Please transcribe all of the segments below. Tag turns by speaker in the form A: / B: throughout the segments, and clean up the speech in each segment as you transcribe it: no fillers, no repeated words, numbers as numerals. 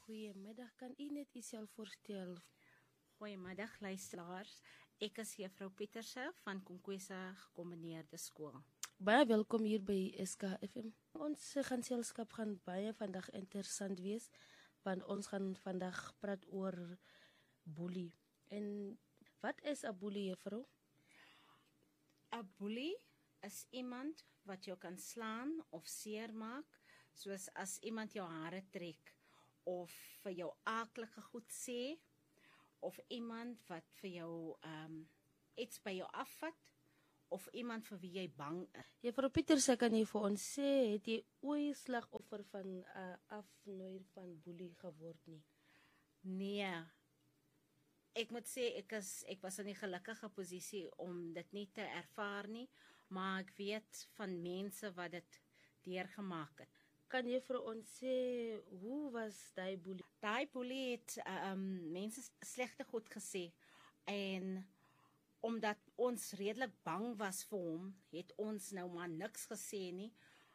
A: Goeiemiddag, kan u net uself voorstel?
B: Goeiemiddag luisteraars. Ek is juffrou Pieterse van Konkwesa Gekombineerde Skool.
A: Baie welkom hier by SKFM. Ons geselskap gaan baie vandag interessant wees, want ons gaan vandag praat oor boelie. En wat is 'n boelie, juffrou?
B: 'n Boelie is iemand wat jou kan slaan of seermaak, soos as iemand jou hare trek of vir jou aaklige goed sê, of iemand wat vir jou iets by jou afvat, of iemand vir wie jy bang is.
A: Juffrou Pieterse, kan jy vir ons sê, het jy ooit slagoffer van 'n afnoer van boelie geword nie?
B: Nee. Ek moet sê ek was in die gelukkige posisie om dit nie te ervaar nie, maar ek weet van mense wat dit deurgemaak het.
A: Kan jy vir ons sê, hoe was daai boelie?
B: Daai boelie het mense slegte goed gesê, en omdat ons redelik bang was vir hom, het ons nou maar niks gesê nie.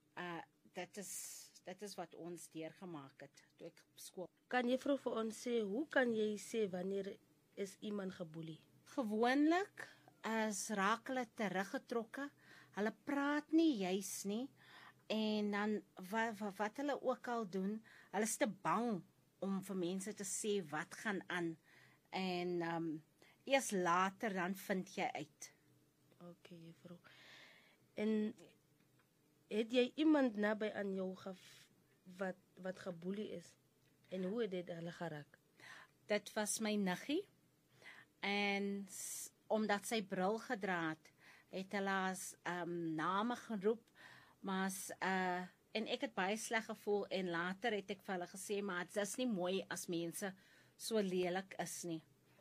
B: Dit is wat ons deurgemaak het toe ek op skool.
A: Kan jy vir ons sê, hoe kan jy sê wanneer is iemand geboelie?
B: Gewoonlik raak hulle teruggetrokke, hulle praat nie juis nie, en dan wat hulle ook al doen, hulle is te bang om vir mense te sê wat gaan aan, en eers later dan vind jy uit.
A: Okay, juffrou. En het jy iemand naby aan jou wat geboelie is? En hoe het dit hulle geraak?
B: Dit was my niggie, en omdat sy bril gedra het hulle as name geroep, maar en ek het baie sleg gevoel, en later het ek vir hulle gesê, maar dit is nie mooi as mense so lelik is nie.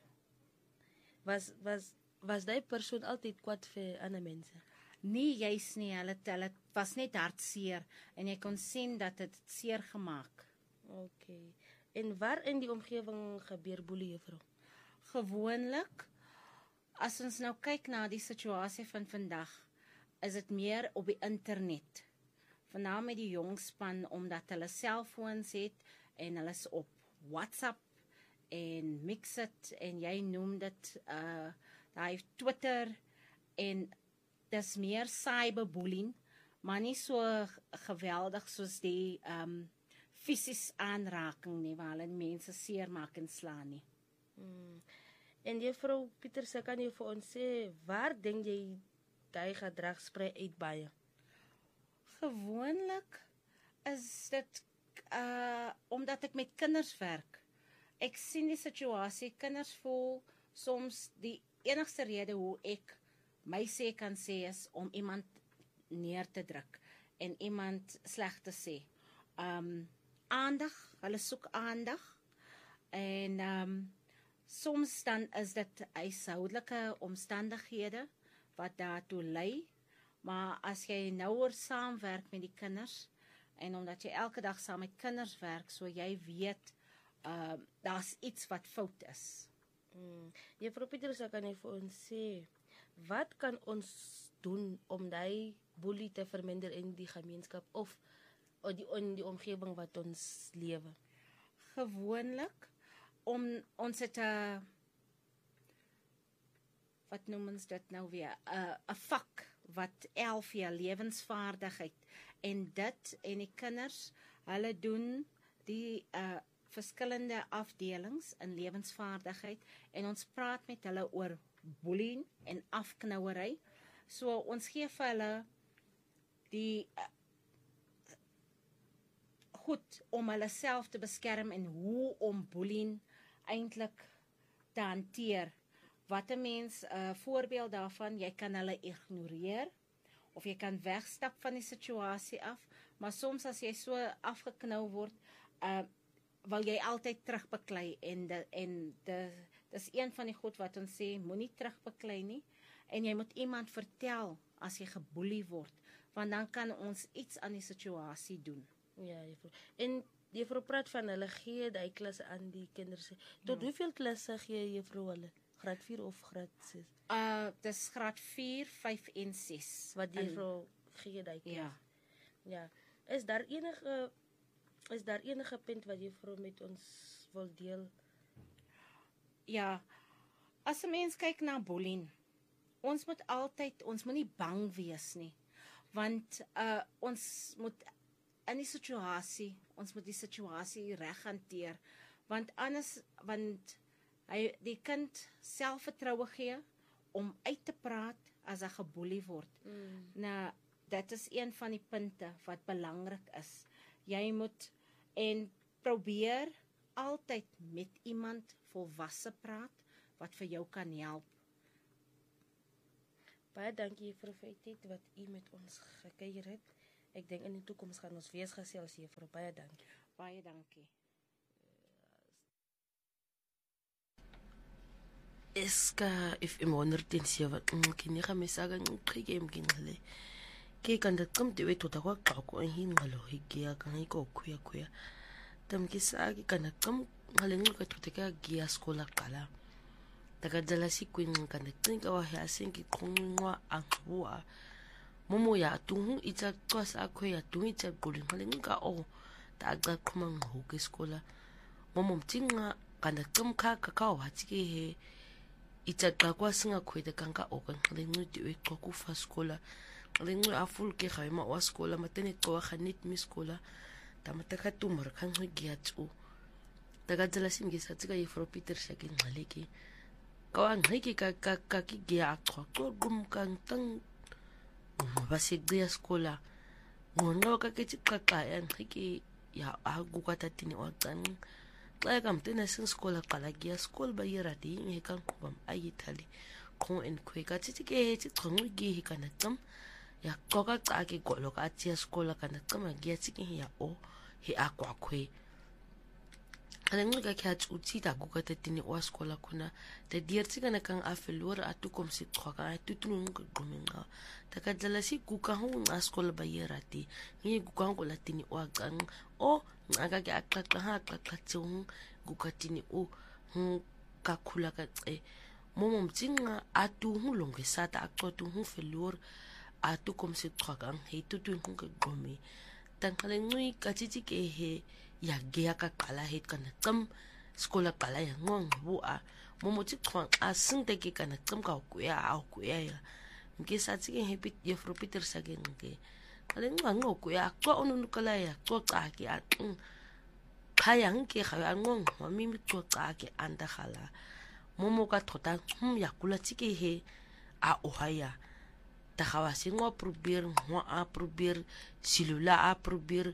A: Was die persoon altyd kwaad vir ander mense?
B: Nee, juis nie, hulle was net hartseer, en jy kon sien dat het seer gemaak.
A: Okay. En waar in die omgewing gebeur boelie, juffrou?
B: Gewoonlik, as ons nou kyk na die situasie van vandag, is dit meer op die internet. Veral met die jong span, omdat hulle selfoons het, en hulle is op WhatsApp, en Mixit, en jy noem dit, daai Twitter, en dis meer cyberbullying, maar nie so geweldig soos die fisies aanraking nie, waar hulle mense seermaak en slaan nie.
A: En juffrou Pieterse, kan jy vir ons sê, waar dink jy die gedrag sprei uit baie?
B: Gewoonlik is dit omdat ek met kinders werk. Ek sien die situasie, kinders voel soms die enigste rede hoe ek my sê kan sê is om iemand neer te druk en iemand sleg te sê. Aandag, hulle soek aandag, en soms dan is dit huishoudelike omstandighede wat daartoe lei, maar as jy nouer saamwerk met die kinders, en omdat jy elke dag saam met kinders werk, so jy weet, daar's iets wat fout is.
A: Juffrou Pieterse, kan jy vir ons sê, wat kan ons doen om die boelie te verminder in die gemeenskap, of in die omgewing wat ons lewe?
B: Gewoonlik, ons het wat noem ons dit nou weer, 'n vak wat 11 jaar lewensvaardigheid, en die kinders, hulle doen die verskillende afdelings in lewensvaardigheid, en ons praat met hulle oor bullying en afknouery, so ons gee vir hulle die goed om hulle self te beskerm, en hoe om bullying eintlik te hanteer. Wat 'n mens, voorbeeld daarvan, jy kan hulle ignoreer, of jy kan wegstap van die situasie af, maar soms as jy so afgeknou word, wil jy altyd terugbeklei, en dis een van die goed wat ons sê, moenie terugbeklei nie, en jy moet iemand vertel as jy geboelie word, want dan kan ons iets aan die situasie doen.
A: Ja, juffrou. En juffrou praat van hulle gee die klasse aan die kinders. Tot hoeveel klasse gee juffrou hulle? Graad 4 of graad 6?
B: Dis graad 4, 5 en 6.
A: Wat juffrou gee die klas? Ja. Is daar enige Is daar enige punt wat juffrou met ons wil deel?
B: Ja, as 'n mens kyk na bullying, ons moet nie bang wees nie, want ons moet in die situasie reg hanteer, want die kind selfvertroue gee om uit te praat as hy geboelie word. Nou, dit is een van die punte wat belangrik is. Jy moet probeer altyd met iemand volwasse praat wat vir jou kan help.
A: Baie dankie vir die tyd wat u met ons gekuier het. Ek dink in die toekoms gaan ons weer gesels juffrou. Baie dankie.
B: Baie dankie.
C: Eska FM 107 ngikiniga mesaga ngiqhike mginqile ke kanda qamde wethoda kwaqaqo ehingqalo higiya kangiko khuya tamkisaki kana qam ngale ngiqa thotheka giya skola qala takadzala sikwini kana cinka wa yasengi qhunqwa angqwa momo ya tungu itsa qwasa akho ya tungu itsa quli ngale ngiqa ta aqaqhuma ngqhuke skola momo mtinga kana qamkha kakao hatike he itsaqa kwasingakhwede kanka okanqlenqidi weqoku fa skola lenqi afulke khayma wa skola matene qowa khanit mi skola tamataka tumar khanqi giatsu tagadzela singisa tsika yefro Peter shaki ngxaleki kawa ngxiki ka ki gia aqoqo qumkan tang basigdia skola ngona ka ke tsiqaqa ya ngxiki ya agukata tini waqani xa kamtena sinskola qala giya skol ba yiradi ngekan qubam ayithali qho enkhweka tsitike tsiqhonqigi kana qam ya qoqa qake golo ka tsiya skola kana qama giya tsiki ya he akwakhwe alenqika khatsi utsita gukata tini wa skola khona te diertsi kana kang afelor atukom siqhoka atutunu ngqomenqa takadzala siguka hu nga skola ba yiradi ngiguka ngola tini wa qang ngaka ke aqaqa ha aqaqatsung gukatini kakhula kace momo mtsinga atu hulongesata aqotu hu felor atu komsiqhakang he tutu ngqomi tangkhale ngui katsitsi ke he ya ge ka qala he kana qam skola qala ya ngongbu momo tsiqhwa asinte ke kana qam ka kuya ya ngisatsi ke he yefro Peter sagenge kale ngqanqo ya qwa onunukala ya xoxa ke khayang ke ga ngong mami mi xoxa ke anda khala momo ka thota ya kula tsike he ohaya ta gawa singwa probeer silula probeer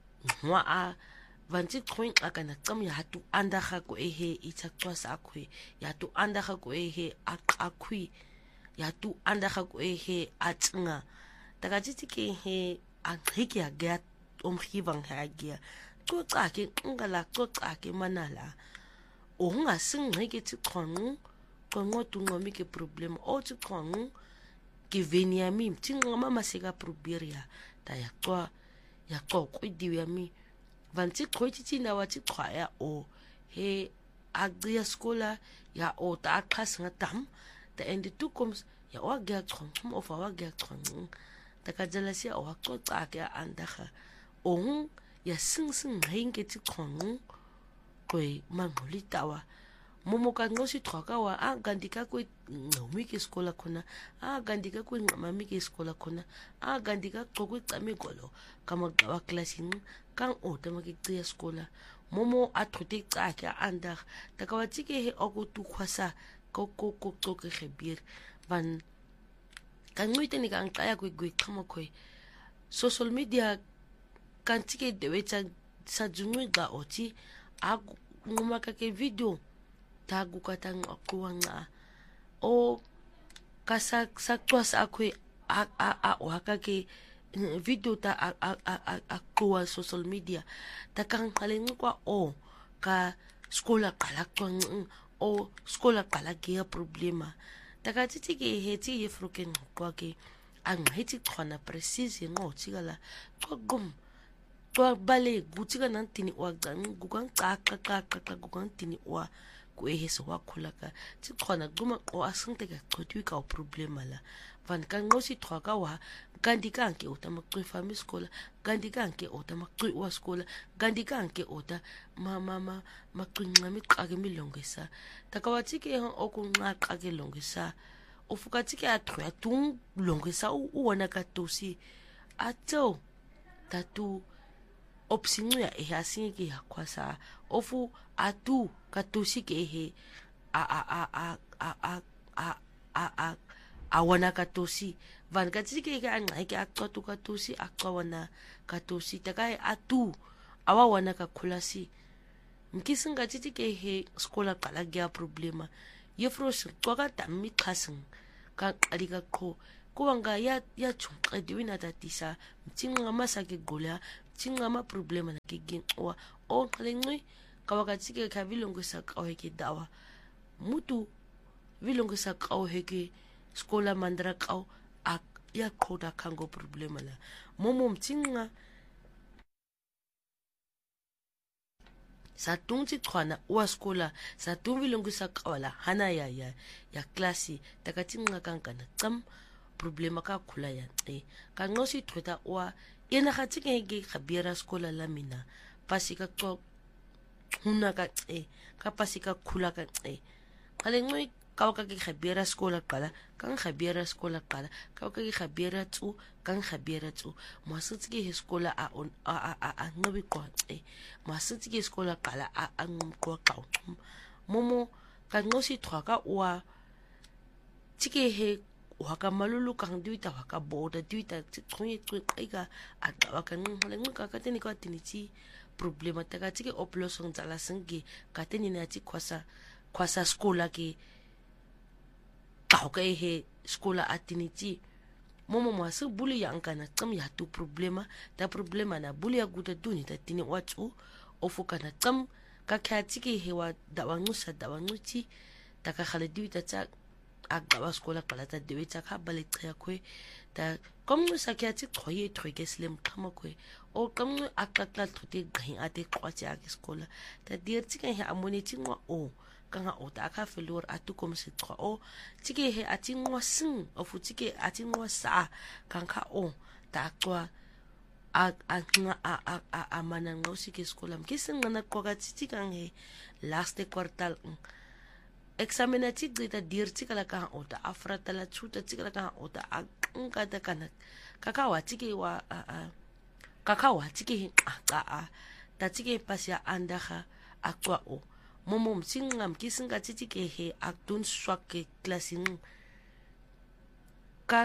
C: vanti khoin akana qam ya hatu anda ga ko he itsaqwa sa khwe ya tu anda ga ko he aqakhui ya tu anda ga ko he atsinga takatsi ke he aqhiki ya ga omkhivang ha ga xoxa ke ngala xoxa ke manala unga singqike tsiqhonqo qonqotu ngomi ke problem tsiqhonqo ke venia mi tsinga mama seka proberia ta ya qwa kwidi ya mi vanti khoiti tsina wa tsiqhwa ya he agria skola ya ta aqhas ngatam ta and two comes ya wa ga qhonqo of wa ga qhonqo takadzala sia wa xoxa ke andaga ya sing nginge tsiqhonqo kwe mangolitawa momo ka ngosi thoka wa gandika kwe ngomi ke skola khona gandika kwe ngamami ke skola khona gandika xokwe xamegolo kama gawa classing kang otama ke tsiya skola momo athote xake anda takawatsike he okutu khwasa ko xoke gebir van kanqwite ni kang qaya kwe qhama kwe social media kantike dewetsa sa junwe ga oti ngumaka ke video tagu katang akuanga kasakwas akwe waka ke video ta akuwa social media takang kaling kwa ka skola kalakwan skola kalagia problema takatiti ke heti yefruken kwa ke ang heti khona precise ngo tsigala gum to bale gutsika nantini wa gukang qaqa gukang tini wa kueheso wa khulaka tsikhona guma asingte ka qotwi ka problema la van kan ngosi troka wa kanti kanke uta makcwifa miskola kanti kanke uta makcwiwa skola kanti kanke uta macwinqa miqake milongisa takawatike okunqaqa ke longisa ufukatike atroya tung longisa uona katosi ato tatu opsinga ehasingi yakwasa ofu atu katosi ke he awana katosi van katike ke anqake aqotu katosi aqawana katosi takai atu awawana kakhulasi mkisinga titike he skola qala gya problema yefros qoka tammi qasing ka qalika qho kuwanga ya chunqediwina tatisa mtsinga masake gola mtsinga ma problema na kiginqwa o qlenqi kawakatike kavilongisa qaweke dawa mutu vilongisa qawheke skola mandra qaw ya qoda kango problema la momo mtsinga sa tungti tkhwana wa skola sa tumvi longisa qawala hana ya klasi takatinga kankana tsam problema ka khula ya ka ngosi thota wa ena khatike ge khabira skola la mina pasika qo huna ka pasika khula ka qalengwe ka ke khabira skola qala kan khabira skola qala ka ke khabira tsu kan khabira tsu masitsi he skola a ngabi qo masitsi ke skola qala a ngqo qaw momo ka ngosi thoka wa tike he wa ka malulu kan duita wa ka boda duita tsoye qeka a qawa kan ngolengwe ka teni ka tiniti problema taka tike oplosong tsala sengi ka teni na tsi kwasa skola ke ka he skola atiniti momo masu buli yang kana tsam ya tu problema na buli ya guda duni ta tini watu ofuka na tsam ka khatike he wa dawanguti ta ka khaledi ta tsa agawa skola kala ta dewe tsa ka bale tsa kwe ta komnu sa khatsi khoye thoke slem khama kwe o komnu akakla thote gain ate kwatsi a skola ta dirtsi ka he amoniti ngwa o kanga ota ka felor atu kom se tro o tike he atingwa sing ofu tike atingwa sa kanka o ta kwa a manang ngosi ke skola mkising ngana kwa titi kang he last quartal examinati grita dirti kala ka ota afrata la chuta tike ka ota akanga ta kana kakawa tike wa kakawa tike he ta tike pasia andaha akwa o momo mtsinga mkisinga titike he aktun swake klasing ka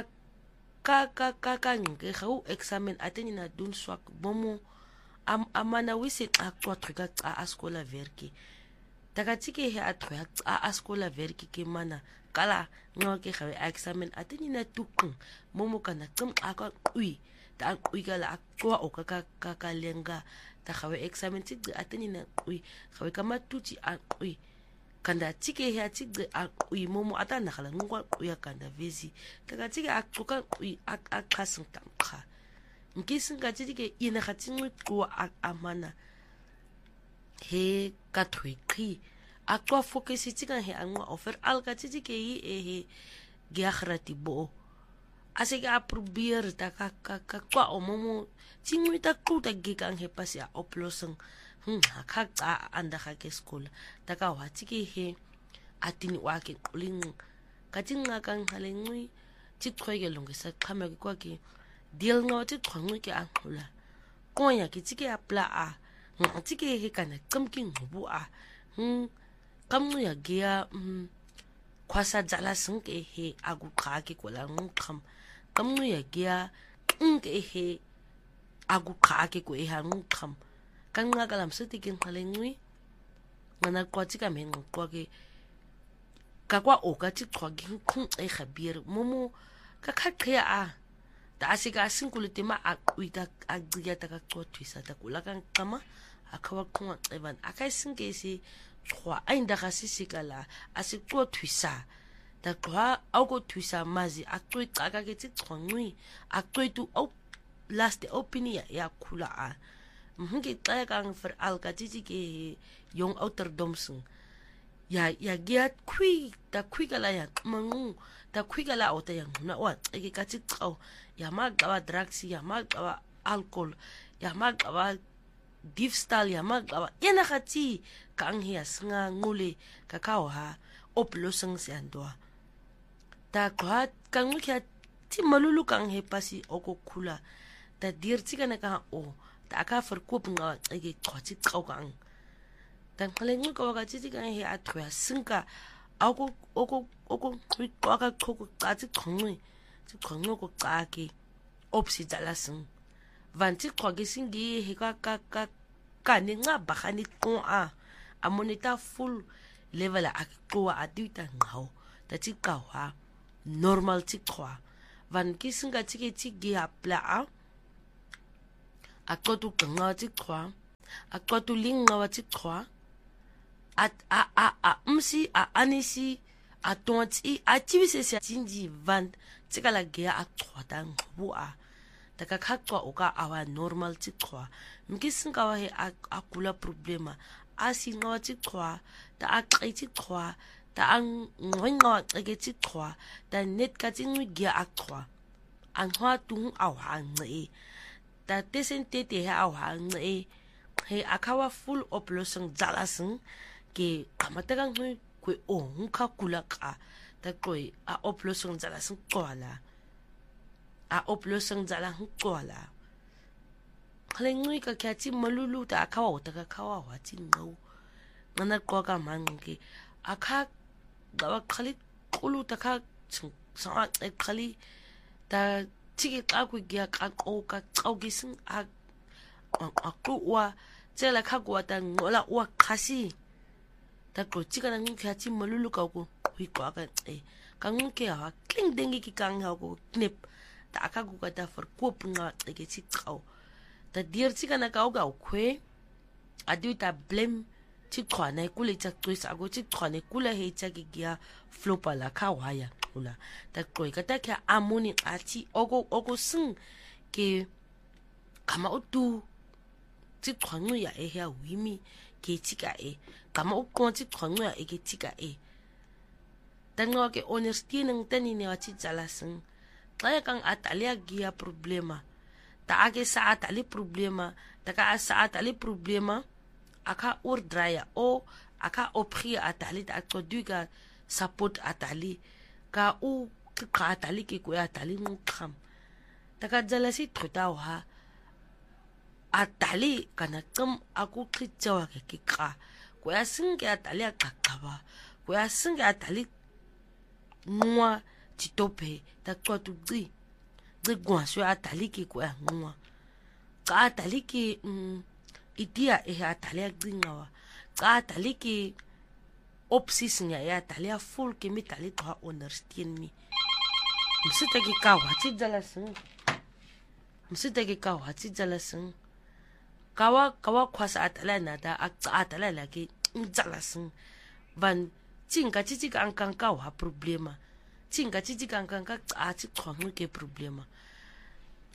C: nge khau examen ateni na dun swak momo amana wisi aktwa trika a skola verki takatike he atwa a skola verki ke mana kala ngoke khawe examen ateni na tukun momo kana tsum aka qui ta qui kala akwa o ka lenga ta khawe examen tsi ateni na qui khawe kama tuti a qui kanda tike he tsi a qui momo atana khala ngwa qui kanda vezi taka tike a qoka qui a khasing tamkha mkisinga tike ina khatsi qwa amana he ka thwi a qwa focus tsika he angwa offer al ka tike he giagrati bo asike a probeer ta ka kwa omomo tsingwi ta quta gikang he pasia oploseng ka anda ka ke skola ta ka watike he atini wa ke quling ka tinga kang halengwi tsikhoyke longisa qhama ke kwa ke deal ngoti qhongwe ke anqula konya ke tsike apla a tsike he kana qamking ngobu a kamnu ya gia kwasa dzala sengke he aguqa ke kola ngqam kamnu ya gia ke he aguqa ke ko e hangqam kanga kalam siti kin khalengwi ngana kwati ka men qwa ke ka kwa o ka tsikwa gi khung e khabir momo ka khaqya a ta asika sinkulite ma aqwita aqiya ta ka qothwisa ta kula kan qama akawa khunga evan akai singesi khwa ainda ga sisikala asiqothwisa ta qwa auko thwisa mazi aqwiqa ka ke tsixongwi aqwitu au last opinia ya khula a mhungi xa kang vir alka titi ke jong ouderdomsing ya gia kui kala ya mangu ta kui kala o ta yang na wa ke ka ti tsao ya ma ga drugs ya ma ga alcohol ya ma ga diefstal ya ma ga ena khati kang hi asnga ngule ka ha oplosang se andwa ta kwa kang kya ti malulu kang he pasi oko khula ta dirti kana ka o ta ka verkoop nga ke khoti tsao kang dan khalengu ka ga ti ka he athoya sinka oko ka khoko ka ti khongwe ko ka ke opsi dalasing vanti khoge singi he ka ni nga ba khani ko a monita full level a ko a dita ngao ta ti ka wa normal ti kwa van ki singa ti ke ti gi apla a ko tu nga ti kwa a ko tu linga wa ti kwa msi anisi a tonti a ti se se tinji van ti kala ge a kwa ta ngbu a ta ka khatwa o ka awa normal ti kwa mkisinga wa he akula problema asinga wa ti kwa ta a ti kwa ta ang ngwa ke ti kwa ta net ka ti ngi a kwa ang hwa tu awa ngi ta tesente te ha awa ngi he akawa full oplosang jalasang ke kamata kang ku o ngka kula ka ta koi a oplosang jalasang kwala a oplosang jalasang kwala khalengui ka kyati malulu ta akawa ta ka kawa wa ti ngau ngana kwa ka mangi akha gawa khali kulu ta ka sa khali ta tiki ka ku gya ka ko ka tsaugising a ku wa tsela kha ku ta ngola wa khasi ta ko tika na ngi kyati malulu ka ku hui kwa ka ka ngi ha kling dengi ki kang ha ko knip ta aka ku ka ta for ko punga ke ti tsau ta dir tika na ka ga khwe adu ta blame ti khwana kule ta twisa go ti khwane kula he ta ki gya flopa la ka waya kula ta koi ka ta kya amoni ati ogo sing ke kama utu ti khwangu ya ya wimi ke tika kama ukon ti khwangu ya ke tika tango ke understanding tani ne wa ti jalasing kaya kang atalia gya problema ta ake sa atali problema ta ka sa atali problema aka urdraya o aka opri atali ta produga support atali ka u ka atali ke ko atali ngkham ta ka jalasi thota wa atali kana tsam aku khitsawa ke ka ko ya singe atali akaqaba ko ya singe atali ngwa titope ta kwa tu dzi gwa so atali ke ko ya ngwa ka atali ke idia atalia gringawa ka taliki opsis nya ya talia full ke mi tali to understand mi msita ki ka wati jalasung kawa khwasa atala na da atala la ke jalasung van tinga titi kan ka wa problema tinga titi kan ka ti khwangu ke problema